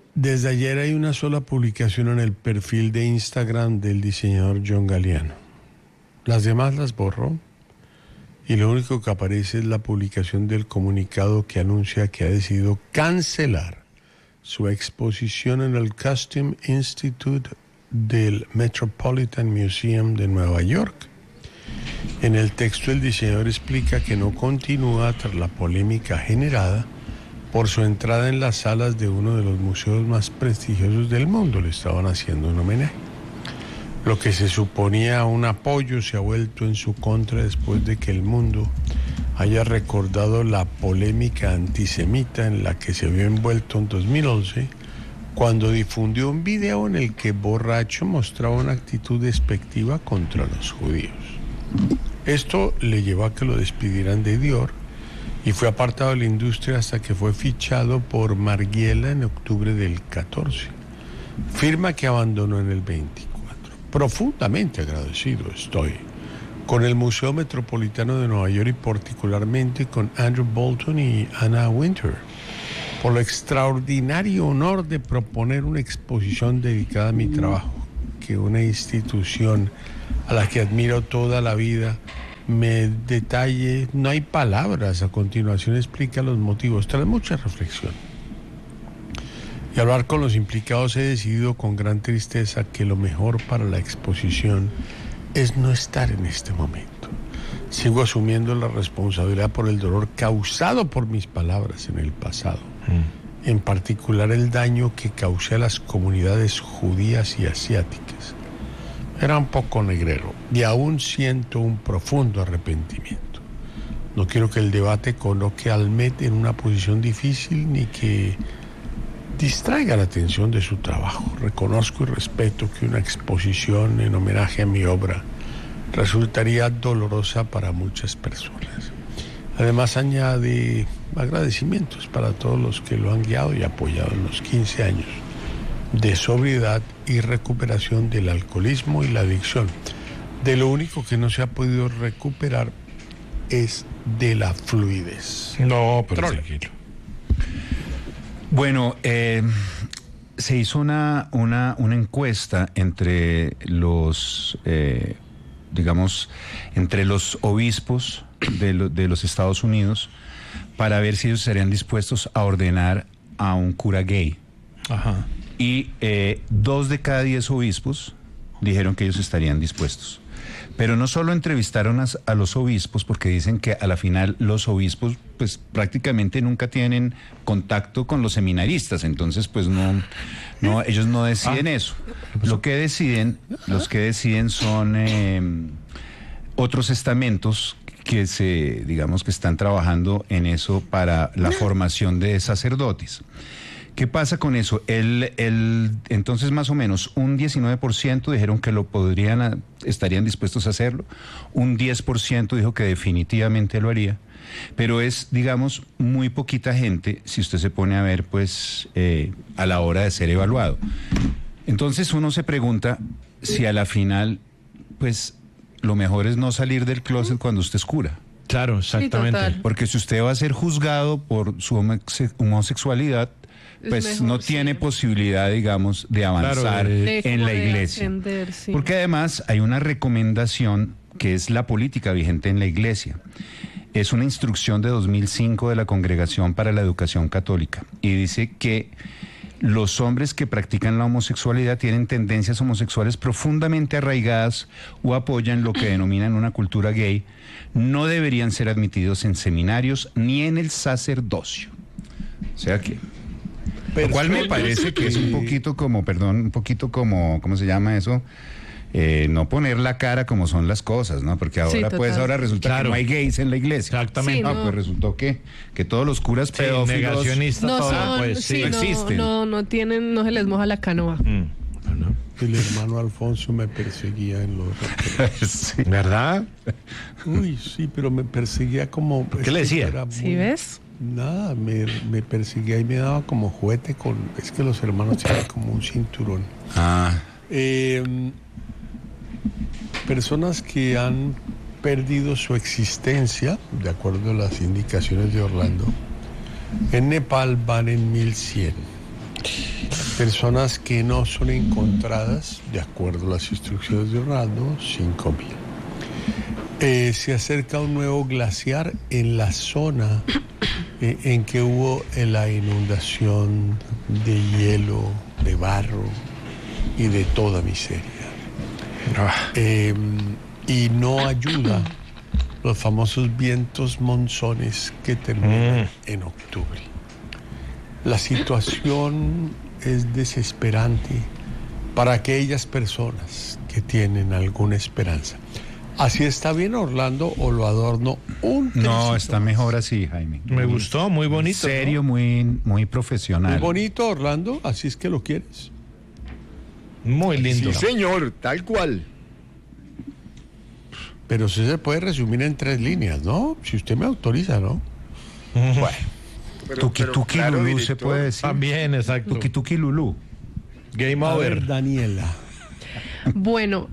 Desde ayer hay una sola publicación en el perfil de Instagram del diseñador John Galliano. Las demás las borró y lo único que aparece es la publicación del comunicado que anuncia que ha decidido cancelar su exposición en el Costume Institute del Metropolitan Museum de Nueva York. En el texto el diseñador explica que no continúa tras la polémica generada por su entrada en las salas de uno de los museos más prestigiosos del mundo. Le estaban haciendo un homenaje. Lo que se suponía un apoyo se ha vuelto en su contra después de que el mundo haya recordado la polémica antisemita en la que se vio envuelto en 2011 cuando difundió un video en el que borracho mostraba una actitud despectiva contra los judíos. Esto le llevó a que lo despidieran de Dior y fue apartado de la industria hasta que fue fichado por Margiela en octubre del 14, firma que abandonó en el 24. Profundamente agradecido estoy con el Museo Metropolitano de Nueva York y particularmente con Andrew Bolton y Anna Wintour por el extraordinario honor de proponer una exposición dedicada a mi trabajo, que una institución a la que admiro toda la vida me detalle. No hay palabras. A continuación explica los motivos tras mucha reflexión y hablar con los implicados. He decidido con gran tristeza que lo mejor para la exposición es no estar en este momento. Sigo asumiendo la responsabilidad por el dolor causado por mis palabras en el pasado, en particular el daño que causé a las comunidades judías y asiáticas. Era un poco negrero y aún siento un profundo arrepentimiento. No quiero que el debate coloque al Met en una posición difícil ni que distraiga la atención de su trabajo. Reconozco y respeto que una exposición en homenaje a mi obra resultaría dolorosa para muchas personas. Además añade agradecimientos para todos los que lo han guiado y apoyado en los 15 años de sobriedad y recuperación del alcoholismo y la adicción. De lo único que no se ha podido recuperar es de la fluidez. No, pero tranquilo. Bueno, se hizo una encuesta entre los, entre los obispos de los Estados Unidos para ver si ellos estarían dispuestos a ordenar a un cura gay. Ajá. Y 2 de cada 10 obispos dijeron que ellos estarían dispuestos. Pero no solo entrevistaron a los obispos, porque dicen que a la final los obispos pues prácticamente nunca tienen contacto con los seminaristas, entonces pues no ellos no deciden eso. Los que deciden son otros estamentos que que están trabajando en eso para la formación de sacerdotes. ¿Qué pasa con eso? Entonces más o menos un 19% dijeron que estarían dispuestos a hacerlo, un 10% dijo que definitivamente lo haría, pero es, muy poquita gente si usted se pone a ver, pues, a la hora de ser evaluado. Entonces uno se pregunta si a la final, pues, lo mejor es no salir del closet cuando usted es cura. Claro, exactamente. Sí, porque si usted va a ser juzgado por su homosexualidad, pues mejor, no tiene posibilidad, de avanzar en la iglesia. Ascender, sí. Porque además hay una recomendación que es la política vigente en la iglesia. Es una instrucción de 2005 de la Congregación para la Educación Católica y dice que los hombres que practican la homosexualidad tienen tendencias homosexuales profundamente arraigadas o apoyan lo que denominan una cultura gay, no deberían ser admitidos en seminarios ni en el sacerdocio. O sea que... Lo cual me parece que es un poquito como, ¿cómo se llama eso? No poner la cara como son las cosas, ¿no? Porque ahora, ahora resulta que no hay gays en la iglesia. Exactamente. Sí, no. Pues resultó que todos los curas pedófilos negacionistas no existen. No tienen, no se les moja la canoa. El hermano Alfonso me perseguía en los... Sí. ¿Verdad? Uy, sí, pero me perseguía como... ¿Qué le decía? ¿Sí ves? Nada, me perseguía y me daba como juguete con... Es que los hermanos tienen como un cinturón. Personas que han perdido su existencia, de acuerdo a las indicaciones de Orlando, en Nepal van en 1100. Personas que no son encontradas, de acuerdo a las instrucciones de Orlando, 5.000. Se acerca un nuevo glaciar en la zona en que hubo la inundación de hielo, de barro y de toda miseria. Y no ayuda los famosos vientos monzones que terminan en octubre. La situación es desesperante para aquellas personas que tienen alguna esperanza. ¿Así está bien, Orlando, o lo adorno un No, trocito está más? mejor así, Jaime. Me gustó, muy bonito. Serio, muy profesional. Muy bonito, Orlando, así es que lo quieres. ¿No? Muy lindo. Sí, señor, tal cual. Pero sí se puede resumir en 3 líneas, ¿no? Si usted me autoriza, ¿no? Bueno, Tuki Tuki claro, Lulú director. se puede decir. También, exacto. Tuki Tuki Lulú. Game a over. ver, Daniela. Bueno,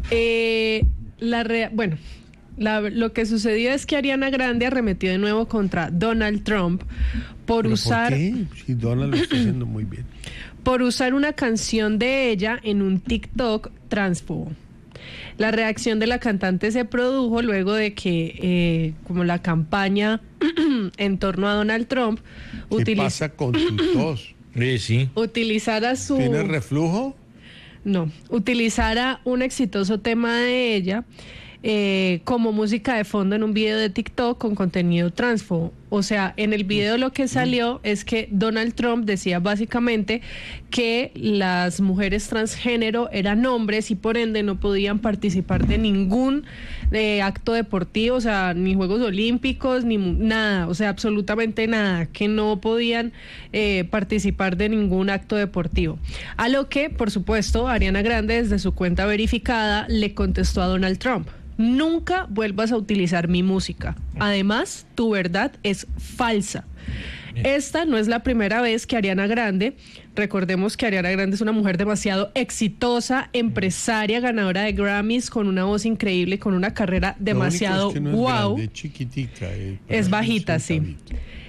lo que sucedió es que Ariana Grande arremetió de nuevo contra Donald Trump por ¿Pero usar por qué? Si Donald lo está haciendo muy bien. por usar una canción de ella en un TikTok transfobo. La reacción de la cantante se produjo luego de que, como la campaña en torno a Donald Trump ¿Qué pasa con tu tos? Sí. utilizara su... ¿Tienes reflujo? No, utilizara un exitoso tema de ella como música de fondo en un video de TikTok con contenido transfobo. O sea, en el video lo que salió es que Donald Trump decía básicamente que las mujeres transgénero eran hombres y por ende no podían participar de ningún acto deportivo, o sea, ni Juegos Olímpicos, ni nada, o sea, absolutamente nada, que no podían participar de ningún acto deportivo. A lo que, por supuesto, Ariana Grande, desde su cuenta verificada, le contestó a Donald Trump: nunca vuelvas a utilizar mi música. Además, tu verdad es falsa. Esta no es la primera vez que Ariana Grande, recordemos que Ariana Grande es una mujer demasiado exitosa, empresaria, ganadora de Grammys, con una voz increíble, con una carrera demasiado Lo único es que no es wow. grande, es chiquitica. Es bajita, sí.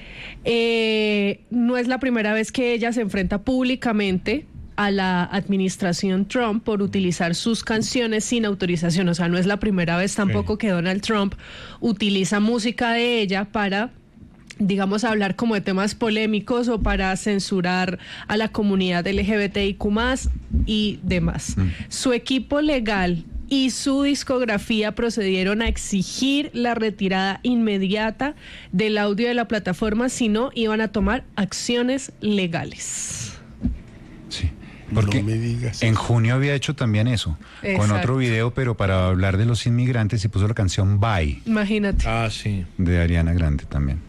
No es la primera vez que ella se enfrenta públicamente a la administración Trump por utilizar sus canciones sin autorización. O sea, no es la primera vez tampoco que Donald Trump utiliza música de ella para, digamos, hablar como de temas polémicos o para censurar a la comunidad LGBTIQ+ y demás. Su equipo legal y su discografía procedieron a exigir la retirada inmediata del audio de la plataforma, si no iban a tomar acciones legales. Sí. Porque No me digas en eso. junio había hecho también eso, con Exacto. otro video, pero para hablar de los inmigrantes, y puso la canción Bye Imagínate. Ah, sí. de Ariana Grande también.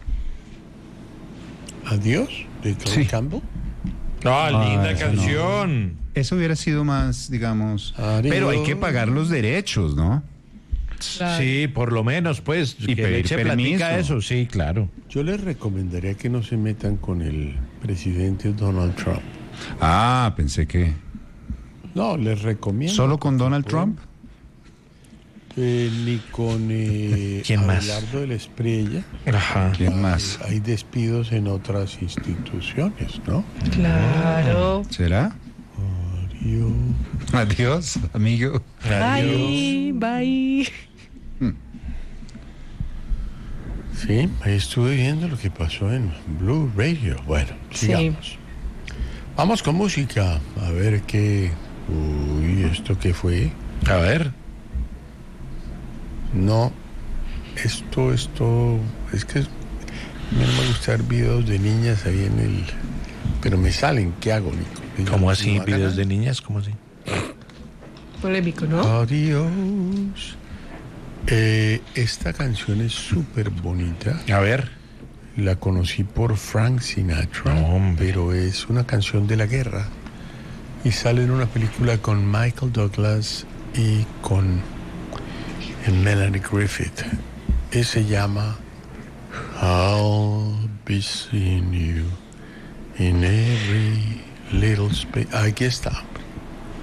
Adiós, de Tom Sí. Campbell. Linda eso no. canción. Eso hubiera sido más, digamos, Adiós. pero hay que pagar los derechos, ¿no? Claro. Sí, por lo menos, pues. Y que pedir le eche permiso. platica a eso, sí, claro. Yo les recomendaría que no se metan con el presidente Donald Trump. Ah, pensé que No, les recomiendo. solo con que Donald puedan, Trump. Ni con ¿Quién más? Abelardo de la Espriella. Ajá. ¿Quién más? Hay despidos en otras instituciones, ¿no? Claro. ¿Será? Adiós. Adiós, amigo. Bye, bye. Sí, ahí estuve viendo lo que pasó en Blue Radio. Bueno, Sí. sigamos. Vamos con música. A ver qué... Uy, ¿esto qué fue? A ver. No, esto... Es que me gusta ver videos de niñas ahí en el... Pero me salen, ¿qué hago, Nico? ¿Cómo así? ¿No hagan ¿Videos de nada? niñas? ¿Cómo así? Polémico, ¿no? Adiós. Esta canción es súper bonita. A ver. La conocí por Frank Sinatra, Hombre. pero es una canción de la guerra. Y sale en una película con Michael Douglas y con Melanie Griffith. Se llama I'll be seeing you in every little space. Aquí está.